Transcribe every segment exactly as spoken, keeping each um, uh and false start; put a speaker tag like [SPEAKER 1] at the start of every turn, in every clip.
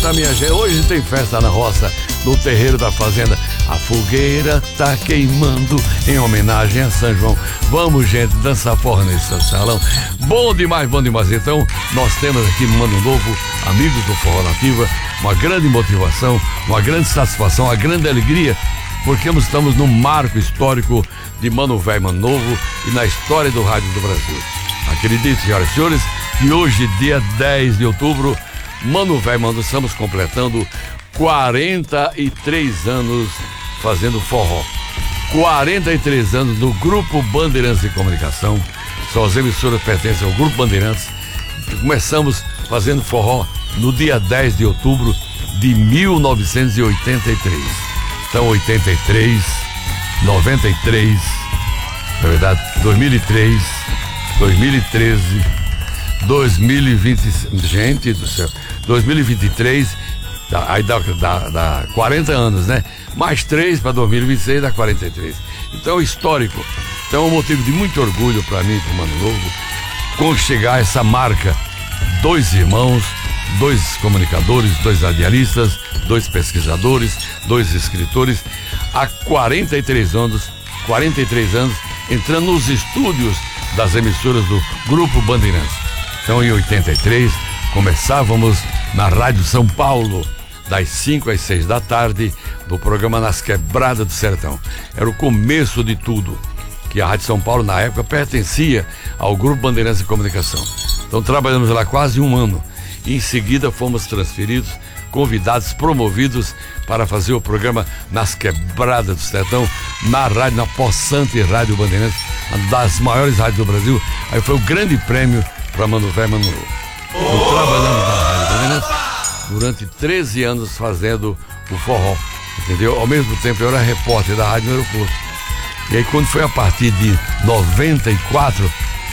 [SPEAKER 1] festa, minha gente. Hoje tem festa na roça, no terreiro da fazenda. A fogueira tá queimando em homenagem a São João. Vamos, gente, dançar forró nesse salão. Bom demais, bom demais. Então, nós temos aqui no Ano Novo, amigos do Forró Nativa, uma grande motivação, uma grande satisfação, uma grande alegria, porque estamos num marco histórico de Mano Velho, Mano Novo e na história do rádio do Brasil. Acredite, senhoras e senhores, que hoje, dia dez de outubro, Mano Velho, Mano, estamos completando quarenta e três anos fazendo forró. quarenta e três anos no Grupo Bandeirantes de Comunicação. São as emissoras que pertencem ao Grupo Bandeirantes. Começamos fazendo forró no dia dez de outubro de mil novecentos e oitenta e três. Então, oitenta e três, noventa e três, na verdade, dois mil e três, dois mil e treze, dois mil e vinte, gente do céu, dois mil e vinte e três, aí dá, dá, dá quarenta anos, né? Mais três para dois mil e vinte e seis dá quarenta e três. Então, histórico. Então, é um motivo de muito orgulho para mim, para o Mano Novo, com chegar essa marca. Dois irmãos, dois comunicadores, dois radialistas, dois pesquisadores, dois escritores, há quarenta e três anos, quarenta e três anos, entrando nos estúdios das emissoras do Grupo Bandeirantes. Então, em oitenta e três, começávamos na Rádio São Paulo, das cinco às seis da tarde, no programa Nas Quebradas do Sertão. Era o começo de tudo, que a Rádio São Paulo, na época, pertencia ao Grupo Bandeirantes de Comunicação. Então, trabalhamos lá quase um ano. E, em seguida, fomos transferidos, convidados, promovidos para fazer o programa Nas Quebradas do Sertão, na rádio, na Poçante Rádio Bandeirantes, uma das maiores rádios do Brasil. Aí foi o grande prêmio para Mano Velho, Mano Novo. Eu trabalhamos na Rádio Bandeirantes durante treze anos fazendo o forró, entendeu? Ao mesmo tempo, eu era repórter da rádio no aeroporto. E aí, quando foi a partir de noventa e quatro,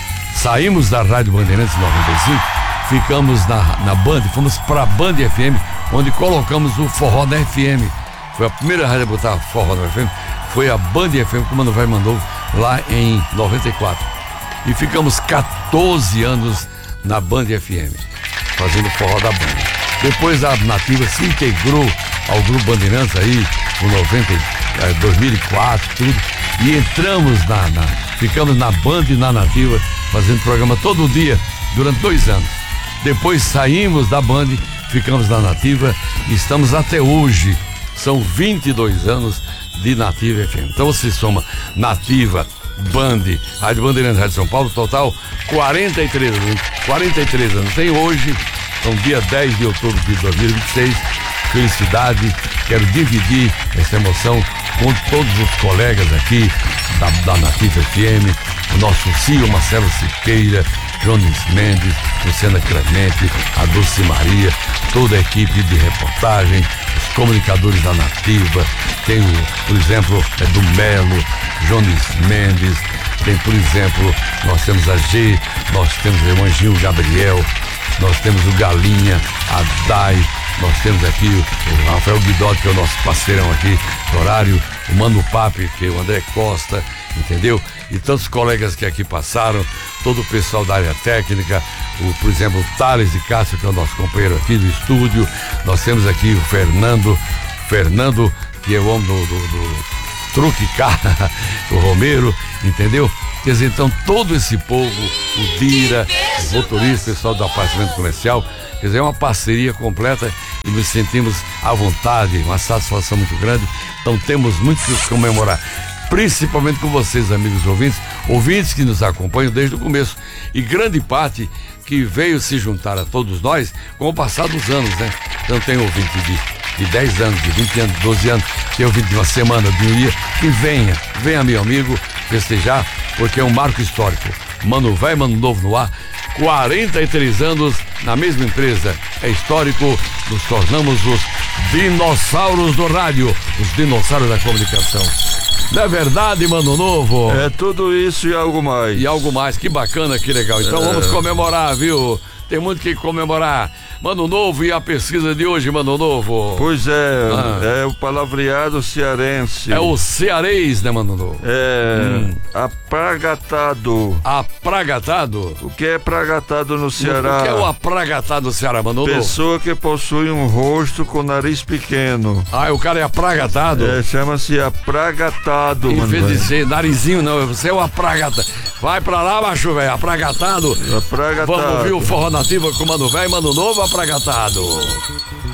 [SPEAKER 1] saímos da Rádio Bandeirantes em noventa e cinco, ficamos na, na Band, fomos para a Band F M, onde colocamos o forró na F M. Foi a primeira rádio a botar forró na F M, foi a Band F M, que o Mano Velho mandou lá em noventa e quatro. E ficamos quatorze anos na Band F M, fazendo forró da Band. Depois a Nativa se integrou ao Grupo Bandeirantes aí, em noventa, dois mil e quatro, tudo. E entramos na, na, ficamos na Band e na Nativa, fazendo programa todo dia, durante dois anos. Depois saímos da Band, ficamos na Nativa e estamos até hoje. São vinte e dois anos de Nativa F M. Então você soma Nativa, Band, Rádio Bandeirantes, Rádio São Paulo, total quarenta e três anos. quarenta e três anos. Tem hoje, são dia dez de outubro de dois mil e vinte e seis. Felicidade, quero dividir essa emoção com todos os colegas aqui da, da Nativa F M, o nosso C E O Marcelo Siqueira, Jones Mendes, Luciana Clemente, a Dulce Maria, toda a equipe de reportagem, os comunicadores da Nativa, tem o, por exemplo, Edu Melo, Jones Mendes, tem, por exemplo, nós temos a G, nós temos o Anjinho Gabriel, nós temos o Galinha, a Dai, nós temos aqui o, o Rafael Guidó, que é o nosso parceirão aqui do horário, o Mano Papi, que é o André Costa, entendeu? E tantos colegas que aqui passaram, todo o pessoal da área técnica, o, por exemplo, o Thales de Castro, que é o nosso companheiro aqui do estúdio. Nós temos aqui o Fernando, Fernando, que é o homem do, do, do truque carro, o Romero, entendeu? Quer dizer, então, todo esse povo, o Dira, o motorista, o pessoal do apartamento comercial, quer dizer, é uma parceria completa e nos sentimos à vontade, uma satisfação muito grande. Então, temos muito que comemorar, principalmente com vocês, amigos ouvintes, ouvintes que nos acompanham desde o começo, e grande parte que veio se juntar a todos nós com o passar dos anos, né? Então, tem ouvinte de, de dez anos, de vinte anos, de doze anos, tem ouvinte de uma semana, de um dia, que venha, venha, meu amigo, festejar, porque é um marco histórico. Mano Velho, Mano Novo no ar, quarenta e três anos na mesma empresa. É histórico, nos tornamos os dinossauros do rádio, os dinossauros da comunicação. Não é verdade, Mano Novo?
[SPEAKER 2] É tudo isso e algo mais.
[SPEAKER 1] E algo mais, que bacana, que legal. Então é. Vamos comemorar, viu, tem muito que comemorar. Mano Novo, e a pesquisa de hoje, Mano Novo?
[SPEAKER 2] Pois é,
[SPEAKER 1] Ah.
[SPEAKER 2] é o palavreado cearense.
[SPEAKER 1] É o cearês, né, Mano Novo?
[SPEAKER 2] É,
[SPEAKER 1] Hum.
[SPEAKER 2] apragatado.
[SPEAKER 1] Apragatado?
[SPEAKER 2] O que é pragatado no Ceará?
[SPEAKER 1] O que é o apragatado do Ceará, Mano Novo?
[SPEAKER 2] Pessoa que possui um rosto com nariz pequeno.
[SPEAKER 1] Ah, o cara é apragatado?
[SPEAKER 2] É, chama-se apragatado,
[SPEAKER 1] Em
[SPEAKER 2] mano.
[SPEAKER 1] vez de
[SPEAKER 2] velho.
[SPEAKER 1] ser narizinho, não, você é o apragatado. Vai pra lá, macho, velho, apragatado.
[SPEAKER 2] Apragatado.
[SPEAKER 1] Vamos ouvir o Forró Nativa com Mano Velho, Mano Novo, apragatado.